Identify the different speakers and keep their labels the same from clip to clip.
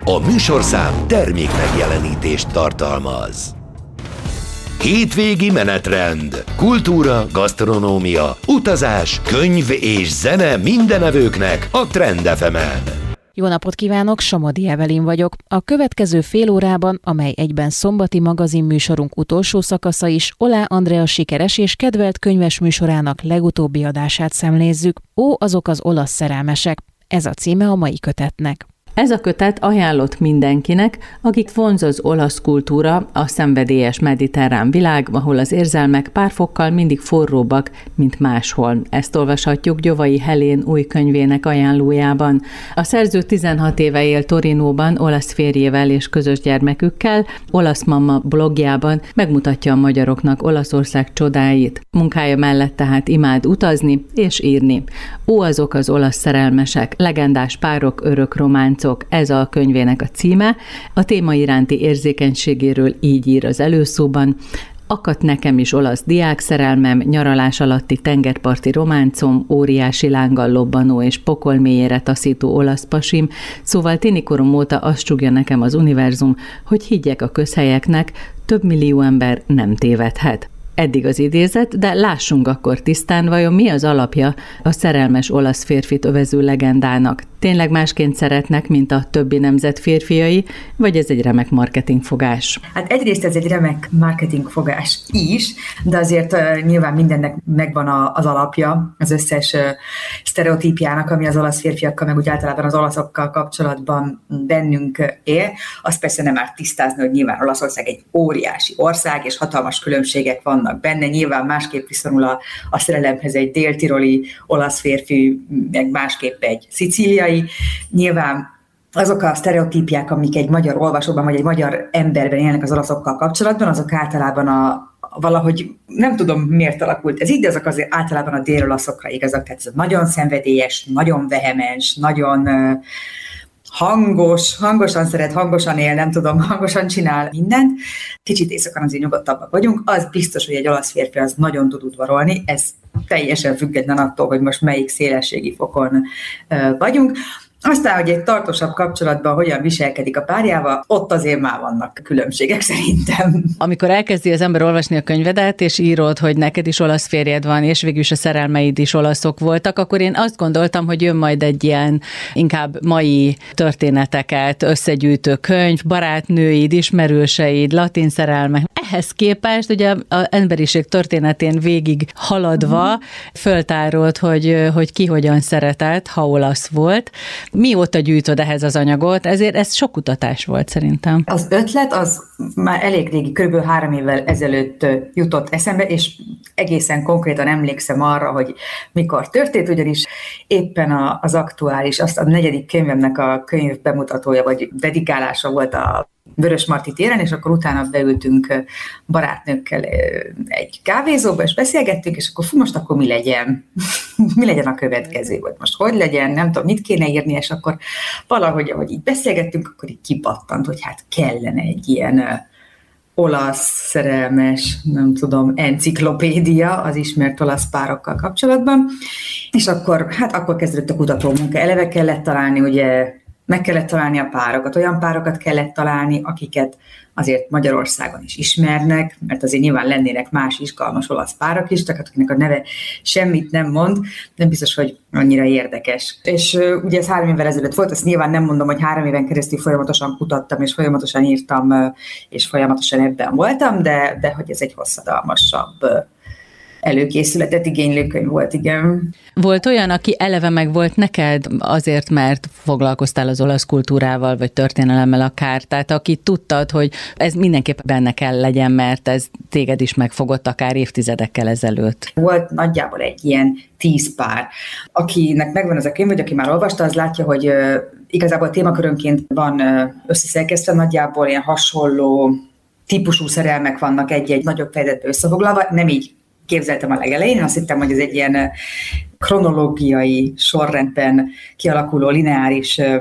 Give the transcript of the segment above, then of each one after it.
Speaker 1: A műsorszám termék megjelenítést tartalmaz. Hétvégi menetrend, kultúra, gasztronómia, utazás, könyv és zene mindenevőknek a Trend FM-en.
Speaker 2: Jó napot kívánok, Somodi Evelin vagyok. A következő fél órában, amely egyben szombati magazinműsorunk utolsó szakasza is, Oláh Andrea sikeres és kedvelt könyves műsorának legutóbbi adását szemlézzük. Ó, azok az olasz szerelmesek. Ez a címe a mai kötetnek.
Speaker 3: Ez a kötet ajánlott mindenkinek, akik vonz az olasz kultúra, a szenvedélyes mediterrán világ, ahol az érzelmek pár fokkal mindig forróbbak, mint máshol. Ezt olvashatjuk Gyovai Helén új könyvének ajánlójában. A szerző 16 éve él Torinóban olasz férjével és közös gyermekükkel, Olasz Mama blogjában megmutatja a magyaroknak Olaszország csodáit. Munkája mellett tehát imád utazni és írni. Ó, azok az olasz szerelmesek, legendás párok, örök románcok. Ez a könyvének a címe. A téma iránti érzékenységéről így ír az előszóban. Akadt nekem is olasz diákszerelmem, nyaralás alatti tengerparti románcom, óriási lánggal lobbanó és pokol mélyére taszító olasz pasim, szóval tinikorom óta azt csúgja nekem az univerzum, hogy higgyek a közhelyeknek, több millió ember nem tévedhet. Eddig az idézet, de lássunk akkor tisztán, vajon mi az alapja a szerelmes olasz férfit övező legendának. Tényleg másként szeretnek, mint a többi nemzet férfiai, vagy ez egy remek marketingfogás?
Speaker 4: Hát egyrészt ez egy remek marketingfogás is, de azért nyilván mindennek megvan az alapja, az összes sztereotípiának, ami az olasz férfiakkal, meg úgy általában az olaszokkal kapcsolatban bennünk él. Azt persze nem árt tisztázni, hogy nyilván Olaszország egy óriási ország, és hatalmas különbségek vannak benne. Nyilván másképp viszonyul a szerelemhez egy déltiroli olasz férfi, meg másképp egy szicíliai. Nyilván azok a sztereotípiák, amik egy magyar olvasóban vagy egy magyar emberben élnek az olaszokkal kapcsolatban, azok általában valahogy nem tudom miért alakult ez így, de azok azért általában a dél-olaszokra igazak. Tehát ez nagyon szenvedélyes, nagyon vehemens, nagyon hangosan szeret, hangosan él, nem tudom, hangosan csinál mindent. Kicsit éjszakon azért nyugodtabbak vagyunk. Az biztos, hogy egy olasz férfi az nagyon tud udvarolni, ez teljesen független attól, hogy most melyik szélességi fokon vagyunk. Aztán, hogy egy tartósabb kapcsolatban hogyan viselkedik a párjával, ott azért már vannak különbségek szerintem.
Speaker 3: Amikor elkezdi az ember olvasni a könyvedet, és írod, hogy neked is olasz férjed van, és végül is a szerelmeid is olaszok voltak, akkor én azt gondoltam, hogy jön majd egy ilyen inkább mai történeteket összegyűjtő könyv, barátnőid, ismerőseid, latin szerelmek. Ehhez képest ugye az emberiség történetén végig haladva föltárod, hogy ki hogyan szeretett, ha olasz volt. Mióta gyűjtöd ehhez az anyagot? Ezért ez sok kutatás volt szerintem.
Speaker 4: Az ötlet az már elég régi, kb. 3 évvel ezelőtt jutott eszembe, és egészen konkrétan emlékszem arra, hogy mikor történt, ugyanis éppen az aktuális, azt a 4. könyvemnek a könyv bemutatója, vagy dedikálása volt a Vörösmarty téren, és akkor utána beültünk barátnőkkel egy kávézóba, és beszélgettünk, és akkor most akkor mi legyen? Mi legyen a következő? Vagy most hogy legyen? Nem tudom, mit kéne írni, és akkor valahogy, ahogy így beszélgettünk, akkor így kipattant, hogy hát kellene egy ilyen olasz szerelmes, nem tudom, enciklopédia az ismert olasz párokkal kapcsolatban. És akkor kezdődött a kutatómunka. Eleve kellett találni, ugye, meg kellett találni a párokat, olyan párokat kellett találni, akiket azért Magyarországon is ismernek, mert azért nyilván lennének más izgalmas olasz párok is, csak akinek a neve semmit nem mond, nem biztos, hogy annyira érdekes. És ugye ez 3 évvel ezelőtt volt, azt nyilván nem mondom, hogy 3 éven keresztül folyamatosan kutattam, és folyamatosan írtam, és folyamatosan ebben voltam, de hogy ez egy hosszadalmasabb előkészületet igénylő könyv volt, igen.
Speaker 3: Volt olyan, aki eleve meg volt neked azért, mert foglalkoztál az olasz kultúrával, vagy történelemmel akár, tehát aki tudtad, hogy ez mindenképpen benne kell legyen, mert ez téged is megfogott akár évtizedekkel ezelőtt.
Speaker 4: Volt nagyjából egy ilyen 10 pár. Akinek megvan ez a könyv, vagy aki már olvasta, az látja, hogy igazából témakörönként van összeszerkesztve, nagyjából ilyen hasonló típusú szerelmek vannak egy-egy nagyobb fejezetbe összefoglalva, nem így képzeltem a legelején, azt hittem, hogy ez egy ilyen kronológiai sorrendben kialakuló lineáris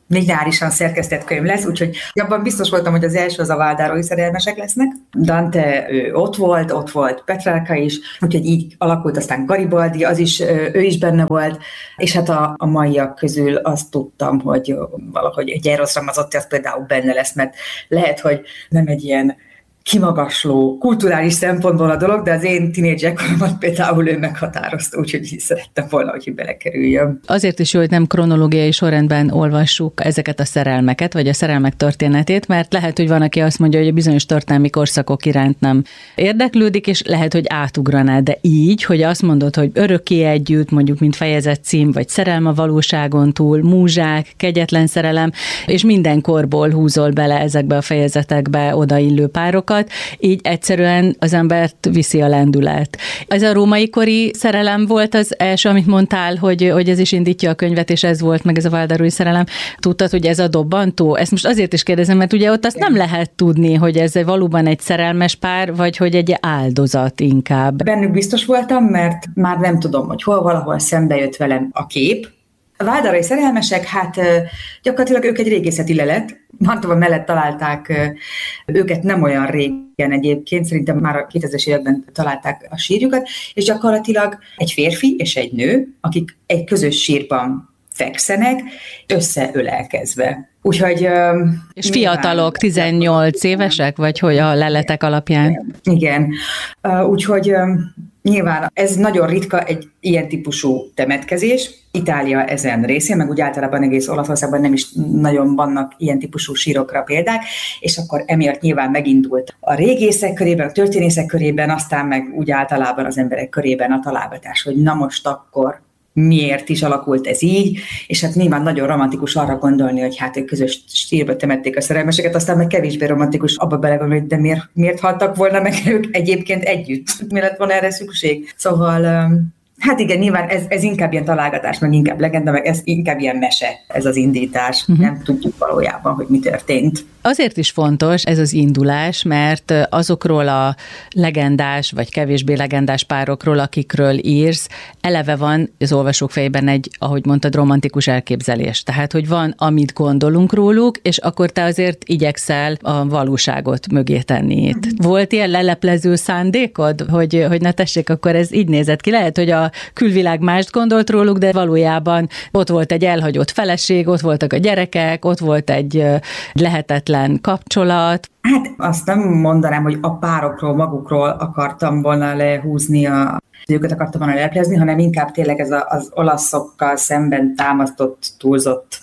Speaker 4: lineárisan szerkesztett könyv lesz, úgyhogy abban biztos voltam, hogy az első az a Váldárói szerelmesek lesznek. Dante ott volt Petrarca is, úgyhogy így alakult, aztán Garibaldi, ő is benne volt, és hát a maiak közül azt tudtam, hogy valahogy egy Eros Ramazzotti az például benne lesz, mert lehet, hogy nem egy ilyen kimagasló, kulturális szempontból a dolog, de az én tínédzserkoromat például ő meghatározta, úgyhogy szerettem volna, hogy belekerüljön.
Speaker 3: Azért is jó, hogy nem kronológiai sorrendben olvassuk ezeket a szerelmeket, vagy a szerelmek történetét, mert lehet, hogy van, aki azt mondja, hogy a bizonyos történelmi korszakok iránt nem érdeklődik, és lehet, hogy átugraná, de így, hogy azt mondod, hogy örökké együtt, mondjuk, mint fejezet cím, vagy szerelem a valóságon túl, múzsák, kegyetlen szerelem, és minden korból húzol bele ezekbe a fejezetekbe odaillő párokat, így egyszerűen az embert viszi a lendület. Ez a római kori szerelem volt az első, amit mondtál, hogy ez is indítja a könyvet, és ez volt meg ez a Váldárói szerelem. Tudtad, hogy ez a dobbantó? Ezt most azért is kérdezem, mert ugye ott azt nem lehet tudni, hogy ez valóban egy szerelmes pár, vagy hogy egy áldozat inkább.
Speaker 4: Bennük biztos voltam, mert már nem tudom, hogy valahol szembe jött velem a kép. A Váldárói szerelmesek, hát gyakorlatilag ők egy régészeti lelet. Mantova mellett találták őket nem olyan régen egyébként, szerintem már a 2000-es években találták a sírjukat, és gyakorlatilag egy férfi és egy nő, akik egy közös sírban fekszenek, összeölelkezve. Úgyhogy...
Speaker 3: És fiatalok, 18 évesek, vagy hogy a leletek alapján?
Speaker 4: Igen. Úgyhogy nyilván ez nagyon ritka egy ilyen típusú temetkezés. Itália ezen részén, meg úgy általában egész Olaszországban nem is nagyon vannak ilyen típusú sírokra példák, és akkor emiatt nyilván megindult a régészek körében, a történészek körében, aztán meg úgy általában az emberek körében a találgatás, hogy na most akkor miért is alakult ez így, és hát nyilván nagyon romantikus arra gondolni, hogy hát ők közös sírba temették a szerelmeseket, aztán meg kevésbé romantikus abba belegondolni, hogy de miért haltak volna meg ők egyébként együtt? Mi lett volna erre szükség? Szóval... Hát igen, nyilván ez inkább ilyen találgatás, meg inkább legenda, meg ez inkább ilyen mese, ez az indítás. Nem tudjuk valójában, hogy mi történt.
Speaker 3: Azért is fontos ez az indulás, mert azokról a legendás, vagy kevésbé legendás párokról, akikről írsz, eleve van az olvasók fejében egy, ahogy mondtad, romantikus elképzelés. Tehát, hogy van, amit gondolunk róluk, és akkor te azért igyekszel a valóságot mögé tenni itt. Volt ilyen leleplező szándékod, hogy ne tessék, akkor ez így nézett ki? Lehet, hogy a külvilág mást gondolt róluk, de valójában ott volt egy elhagyott feleség, ott voltak a gyerekek, ott volt egy lehetetlen kapcsolat.
Speaker 4: Hát azt nem mondanám, hogy a párokról, magukról akartam volna lehúzni, őket akartam volna leleplezni, hanem inkább tényleg ez az olaszokkal szemben támasztott, túlzott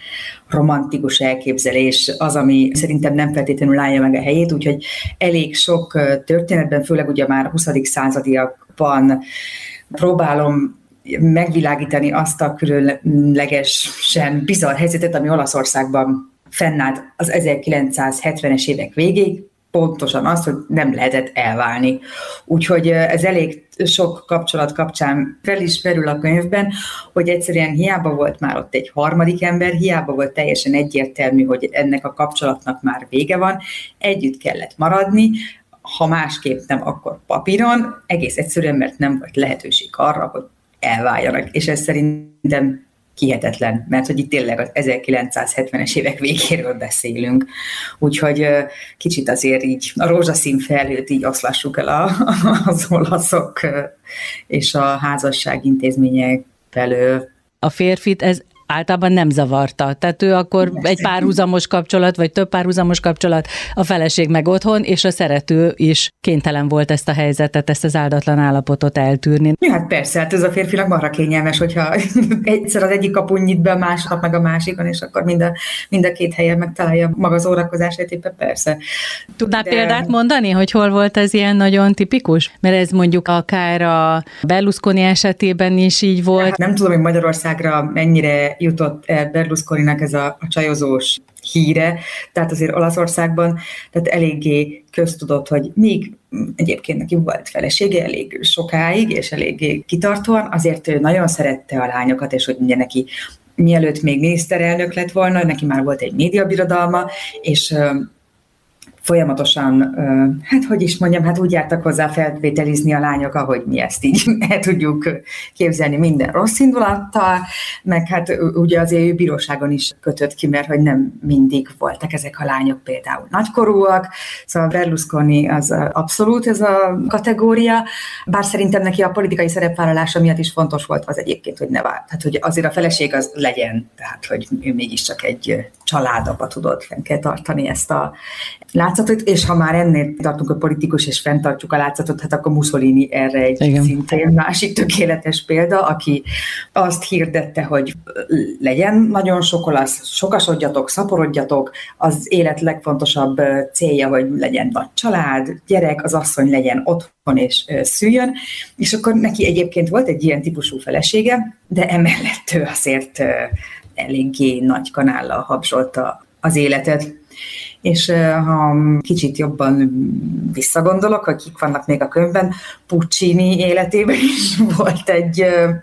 Speaker 4: romantikus elképzelés az, ami szerintem nem feltétlenül állja meg a helyét, úgyhogy elég sok történetben, főleg ugye már 20. századiakban próbálom megvilágítani azt a különlegesen bizarr helyzetet, ami Olaszországban fennállt az 1970-es évek végéig, pontosan az, hogy nem lehetett elválni. Úgyhogy ez elég sok kapcsolat kapcsán fel is merül a könyvben, hogy egyszerűen hiába volt már ott egy harmadik ember, hiába volt teljesen egyértelmű, hogy ennek a kapcsolatnak már vége van, együtt kellett maradni, ha másképp nem, akkor papíron, egész egyszerűen, mert nem volt lehetőség arra, hogy elváljanak. És ez szerintem hihetetlen, mert hogy itt tényleg az 1970-es évek végéről beszélünk. Úgyhogy kicsit azért így a rózsaszín felhőt így oszlassuk el az olaszok és a házasság intézmények felől.
Speaker 3: A férfit ez általában nem zavarta. Tehát ő akkor egy párhuzamos kapcsolat, vagy több párhuzamos kapcsolat, a feleség meg otthon, és a szerető is kénytelen volt ezt a helyzetet, ezt az áldatlan állapotot eltűrni.
Speaker 4: Ja, hát persze, hát ez a férfinak marha kényelmes, hogyha egyszer az egyik kapun nyit be, másnap meg a másikon, és akkor mind a két helyen megtalálja maga az órakozását, éppen persze.
Speaker 3: Tudnál példát mondani, hogy hol volt ez ilyen nagyon tipikus? Mert ez mondjuk akár a Berlusconi esetében is így volt.
Speaker 4: Hát nem tudom, hogy Magyarországra mennyire jutott Berlusconinak ez a csajozós híre, tehát azért Olaszországban, tehát eléggé köztudott, hogy míg egyébként neki volt felesége elég sokáig, és eléggé kitartóan, azért ő nagyon szerette a lányokat, és hogy ugye neki mielőtt még miniszterelnök lett volna, neki már volt egy médiabirodalma, és folyamatosan, úgy jártak hozzá felvételizni a lányok, ahogy mi ezt így el tudjuk képzelni minden rossz indulattal, meg hát ugye azért ő bíróságon is kötött ki, mert hogy nem mindig voltak ezek a lányok például nagykorúak, szóval Berlusconi az abszolút ez a kategória, bár szerintem neki a politikai szerepvállalása miatt is fontos volt az egyébként, hogy ne vár. Tehát, hogy azért a feleség az legyen, tehát, hogy ő mégiscsak egy családapa tudott, fenn kell tartani ezt a látszatot, és ha már ennél tartunk a politikus, és fenntartjuk a látszatot, hát akkor Mussolini erre egy szintén másik tökéletes példa, aki azt hirdette, hogy legyen nagyon sok olasz, sokasodjatok, szaporodjatok, az élet legfontosabb célja, hogy legyen nagy család, gyerek, az asszony legyen otthon és szüljön, és akkor neki egyébként volt egy ilyen típusú felesége, de emellett ő azért eléggé nagy kanállal habzsolta az életet. És ha kicsit jobban visszagondolok, hogy kik vannak még a könyvben, Puccini életében is volt egy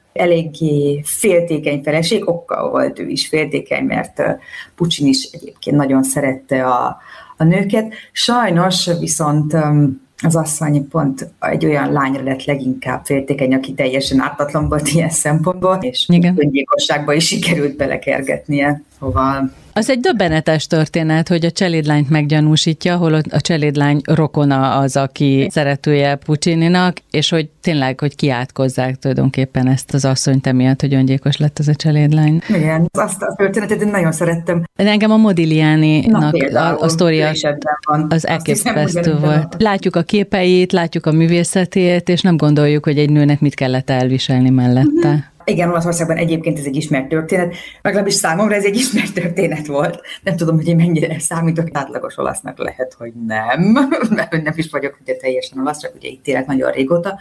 Speaker 4: eléggé féltékeny feleség, okkal volt ő is féltékeny, mert Puccini is egyébként nagyon szerette a nőket. Sajnos viszont az asszony pont egy olyan lányra lett leginkább féltékeny, aki teljesen ártatlan volt ilyen szempontból, és öngyilkosságba is sikerült belekergetnie. Szóval
Speaker 3: az egy döbbenetes történet, hogy a cselédlányt meggyanúsítja, holott a cselédlány rokona az, aki szeretője Puccininak, és hogy tényleg, hogy kiátkozzák tulajdonképpen ezt az asszonyt emiatt, hogy öngyilkos lett az a cselédlány.
Speaker 4: Igen, azt a történetet én nagyon szerettem.
Speaker 3: De engem a Modiglianinak a sztoria az elképesztő volt. Látjuk a képeit, látjuk a művészetét, és nem gondoljuk, hogy egy nőnek mit kellett elviselni mellette.
Speaker 4: Igen, Olaszországban egyébként ez egy ismert történet, legalábbis számomra ez egy ismert történet volt. Nem tudom, hogy én mennyire számítok, átlagos olasznak lehet, hogy nem, mert nem is vagyok ugye teljesen olasz, csak ugye itt élek nagyon régóta.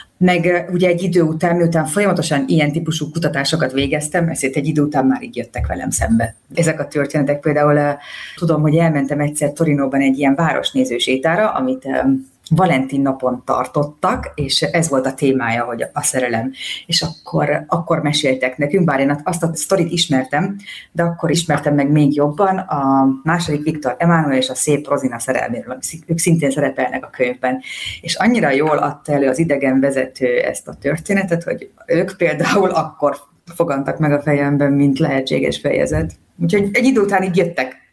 Speaker 4: Meg ugye egy idő után, miután folyamatosan ilyen típusú kutatásokat végeztem, ezért egy idő után már így jöttek velem szembe. Ezek a történetek például tudom, hogy elmentem egyszer Torinóban egy ilyen városnéző sétára, amit Valentin napon tartottak, és ez volt a témája, hogy a szerelem. És akkor meséltek nekünk, bár én azt a sztorit ismertem, de akkor ismertem meg még jobban a második Viktor Emánuel és a szép Rozina szerelméről, ők szintén szerepelnek a könyvben. És annyira jól adta elő az idegenvezető ezt a történetet, hogy ők például akkor fogantak meg a fejemben, mint lehetséges fejezet. Úgyhogy egy idő után így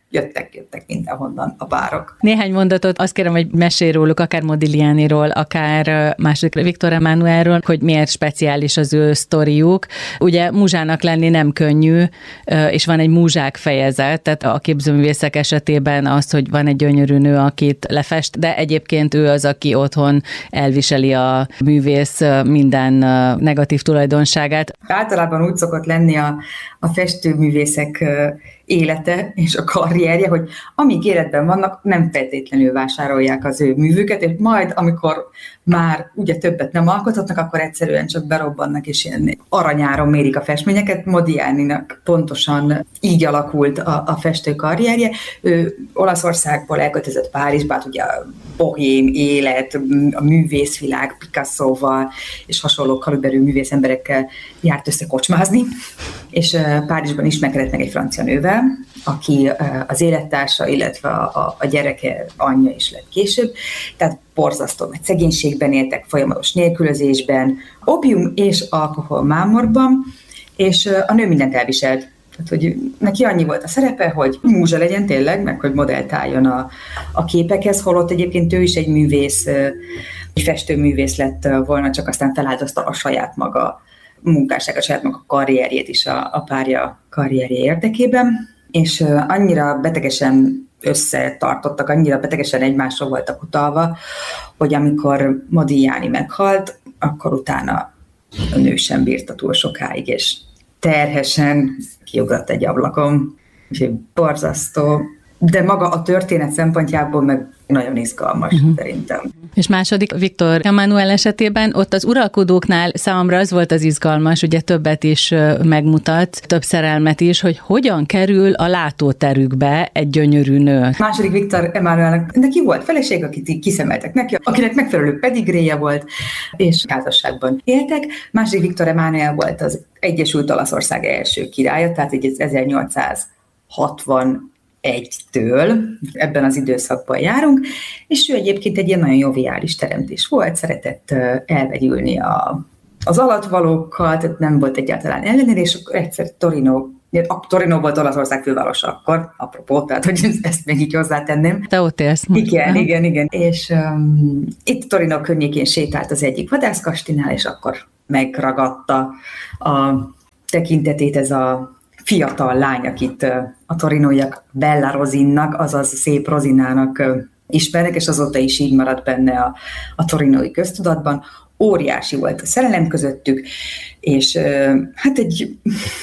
Speaker 4: jöttek mindenhonnan a párok.
Speaker 3: Néhány mondatot azt kérem, hogy mesélj róluk, akár Modiglianiról, akár második Viktor Emánuelről, hogy miért speciális az ő sztoriuk. Ugye múzsának lenni nem könnyű, és van egy múzsák fejezet, tehát a képzőművészek esetében az, hogy van egy gyönyörű nő, akit lefest, de egyébként ő az, aki otthon elviseli a művész minden negatív tulajdonságát.
Speaker 4: Általában úgy szokott lenni a festőművészek élete és a karrierje, hogy amíg életben vannak, nem feltétlenül vásárolják az ő művüket, és majd, amikor már ugye többet nem alkothatnak, akkor egyszerűen csak berobbannak, és ilyen aranyáron mérik a festményeket. Modiglianinak pontosan így alakult a festő karrierje. Ő Olaszországból elköltözött Párizsba, hát ugye a bohém élet, a művészvilág Picassóval és hasonló kaliberű művészemberekkel járt össze kocsmázni, és Párizsban ismerkedett meg egy francia nővel, aki az élettársa, illetve a gyereke anyja is lett később, tehát borzasztó nagy szegénységben éltek, folyamatos nélkülözésben, opium és alkohol mámorban, és a nő mindent elviselt. Tehát, hogy neki annyi volt a szerepe, hogy múzsa legyen tényleg, meg hogy modellt álljon a képekhez, holott egyébként ő is egy művész, egy festőművész lett volna, csak aztán feláldozta a saját maga munkásságát, a saját maga karrierjét is a párja karrierje érdekében, és annyira betegesen összetartottak, annyira betegesen egymásra voltak utalva, hogy amikor Modigliani meghalt, akkor utána a nő sem bírta túl sokáig, és terhesen kiugrott egy ablakon, és borzasztó, de maga a történet szempontjából meg nagyon izgalmas szerintem.
Speaker 3: És második Viktor Emánuel esetében ott az uralkodóknál számomra az volt az izgalmas, ugye többet is megmutat, több szerelmet is, hogy hogyan kerül a látóterükbe egy gyönyörű nő.
Speaker 4: Második Viktor Emánuelnek neki volt feleség, akit kiszemeltek neki, akinek megfelelő pedigréje volt, és házasságban éltek. Második Viktor Emánuel volt az Egyesült Olaszország első királya, tehát így 1861 2001-től, ebben az időszakban járunk, és ő egyébként egy ilyen nagyon joviális teremtés volt, szeretett elvegyülni az alatvalókkal, tehát nem volt egyáltalán ellenére, és akkor egyszer Torino volt Olaszország fővárosa akkor, apropó, tehát hogy ezt még így hozzátenném.
Speaker 3: Te ott élsz most.
Speaker 4: Igen. És itt Torino környékén sétált az egyik vadászkastinál, és akkor megragadta a tekintetét ez a fiatal lány, akit a torinóiak Bella Rosinnak, azaz szép Rosinának ismernek, és azóta is így maradt benne a torinói köztudatban. Óriási volt a szerelem közöttük, és hát egy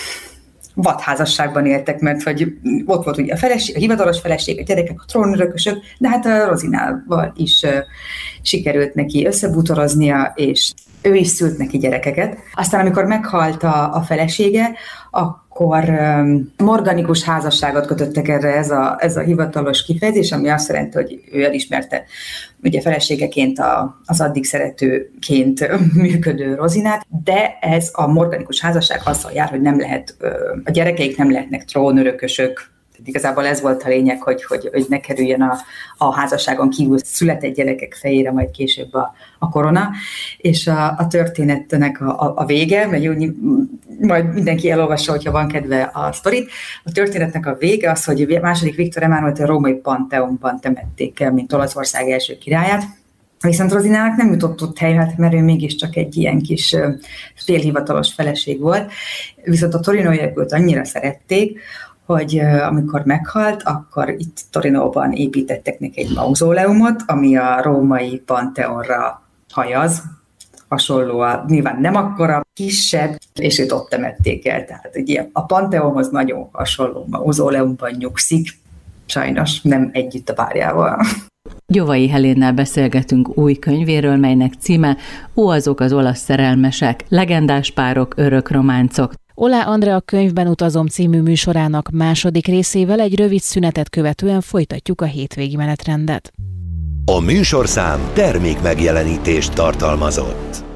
Speaker 4: vadházasságban éltek, mert hogy ott volt ugye a feleség, a hivatalos feleség, a gyerekek, a trónörökösök, de hát a Rosinával is sikerült neki összebútoroznia, és ő is szült neki gyerekeket. Aztán, amikor meghalt a felesége, akkor morganikus házasságot kötöttek erre ez a hivatalos kifejezés, ami azt jelenti, hogy ő elismerte ugye feleségeként az addig szeretőként működő Rosinát, de ez a morganikus házasság azzal jár, hogy nem lehet, a gyerekeik nem lehetnek trónörökösök. Igazából ez volt a lényeg, hogy ne kerüljön a házasságon kívül született gyerekek fejére majd később a korona, és a történetnek a vége, mert majd mindenki elolvassa, hogyha van kedve a sztorit, a történetnek a vége az, hogy II. Viktor Emánuelt a római Pantheonban temették el, mint Olaszország első királyát, viszont Rosinának nem jutott ott helyet, mert ő mégiscsak egy ilyen kis félhivatalos feleség volt, viszont a torinóiak őt annyira szerették, hogy amikor meghalt, akkor itt Torinóban építettek neki egy mauzóleumot, ami a római Pantheonra hajaz, hasonlóan, nyilván nem akkora, kisebb, és őt ott temették el. Tehát ugye a Pantheonhoz nagyon hasonló mauzóleumban nyugszik, sajnos nem együtt a párjával.
Speaker 3: Gyovai Helénnel beszélgetünk új könyvéről, melynek címe Ó, azok az olasz szerelmesek, legendás párok, örök románcok.
Speaker 2: Oláh Andrea Könyvben utazom című műsorának második részével egy rövid szünetet követően folytatjuk a hétvégi menetrendet.
Speaker 1: A műsorszám termékmegjelenítést tartalmazott.